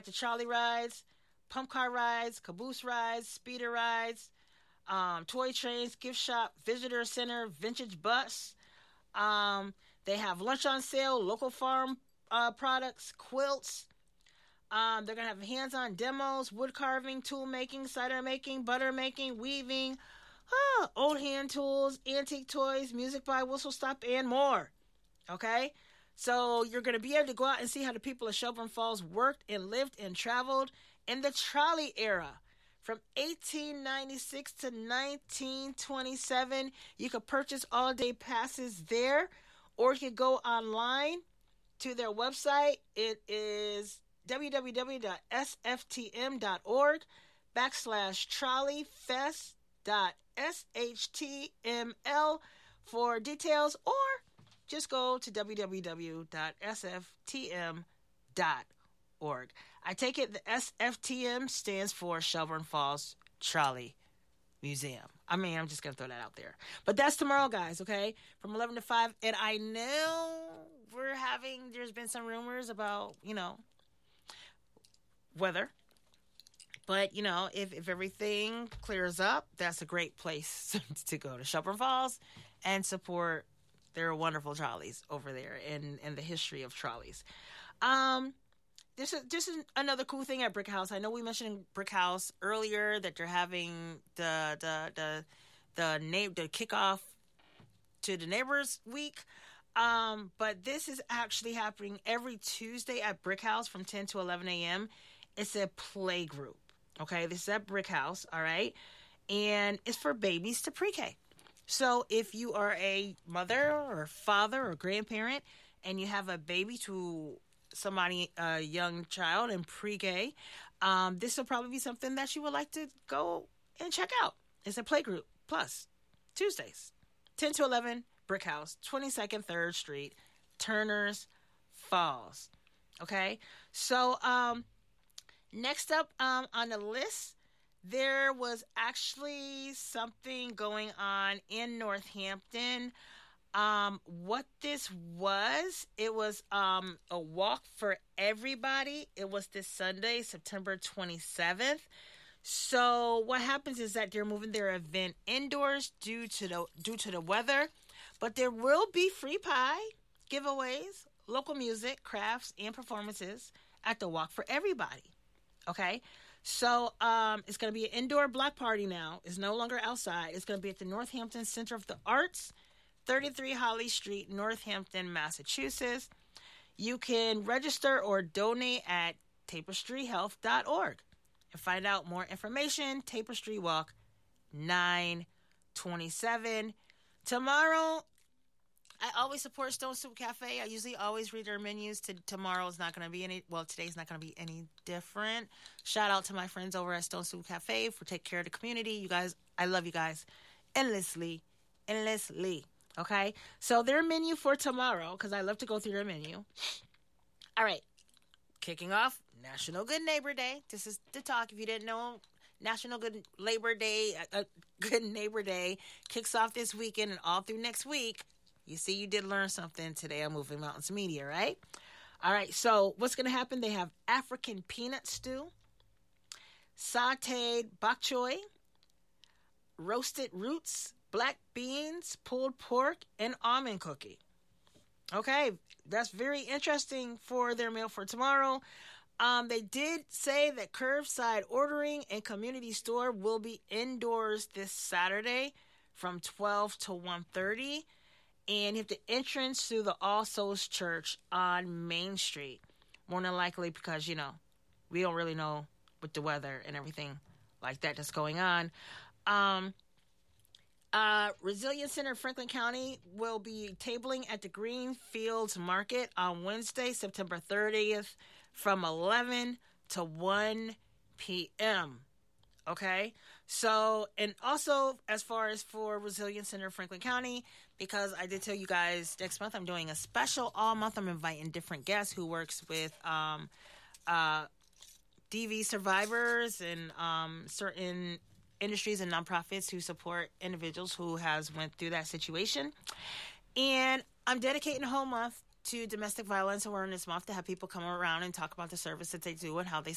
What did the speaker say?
the trolley rides, pump car rides, caboose rides, speeder rides, toy trains, gift shop, visitor center, vintage bus. They have lunch on sale, local farm products, quilts. They're going to have hands-on demos, wood carving, tool making, cider making, butter making, weaving, old hand tools, antique toys, music by Whistle Stop, and more. Okay? So you're going to be able to go out and see how the people of Shelburne Falls worked and lived and traveled in the trolley era. From 1896 to 1927, you could purchase all-day passes there, or you could go online to their website. It is www.sftm.org/trolleyfest.shtml for details, or just go to www.sftm.org. I take it the SFTM stands for Shelburne Falls Trolley Museum. I'm just going to throw that out there. But that's tomorrow, guys, okay? From 11 to 5. And I know there's been some rumors about, weather. But, if everything clears up, that's a great place to go to Shelburne Falls and support their wonderful trolleys over there and the history of trolleys. This is another cool thing at Brick House. I know we mentioned Brick House earlier that they're having the kickoff to the Neighbors Week. But this is actually happening every Tuesday at Brick House from 10 to 11 a.m. It's a play group. Okay, this is at Brick House, all right? And it's for babies to pre-K. So if you are a mother or father or grandparent and you have a baby to somebody, a young child in pre-K, this will probably be something that you would like to go and check out. It's a play group plus Tuesdays, 10 to 11, Brick House, 22nd 3rd Street, Turner's Falls. Okay, so next up on the list, there was actually something going on in Northampton. What this was, it was a walk for everybody. It was this Sunday, September 27th. So what happens is that they're moving their event indoors due to the weather, but there will be free pie, giveaways, local music, crafts, and performances at the Walk for Everybody. Okay, so it's going to be an indoor block party now. It's no longer outside. It's going to be at the Northampton Center of the Arts, 33 Holly Street, Northampton, Massachusetts. You can register or donate at tapestryhealth.org. And find out more information, Tapestry Walk 927. Tomorrow, I always support Stone Soup Cafe. I usually always read their menus. Tomorrow's not going to be today's not going to be any different. Shout out to my friends over at Stone Soup Cafe for taking care of the community. You guys, I love you guys endlessly. Okay? So their menu for tomorrow, because I love to go through their menu. All right. Kicking off National Good Neighbor Day. This is the talk. If you didn't know, National Good Labor Day, Good Neighbor Day kicks off this weekend and all through next week. You see, you did learn something today on Moving Mountains Media, right? All right, so what's going to happen? They have African peanut stew, sauteed bok choy, roasted roots, black beans, pulled pork, and almond cookie. Okay, that's very interesting for their meal for tomorrow. They did say that curbside ordering and community store will be indoors this Saturday from 12 to 1:30. And you have the entrance to the All Souls Church on Main Street. More than likely because, we don't really know with the weather and everything like that that's going on. Resilience Center Franklin County will be tabling at the Greenfields Market on Wednesday, September 30th from 11 to 1 p.m. Okay, so, and also as far as for Resilience Center Franklin County, because I did tell you guys next month I'm doing a special all month. I'm inviting different guests who works with DV survivors and certain industries and nonprofits who support individuals who has went through that situation. And I'm dedicating a whole month to Domestic Violence Awareness Month to have people come around and talk about the service that they do and how they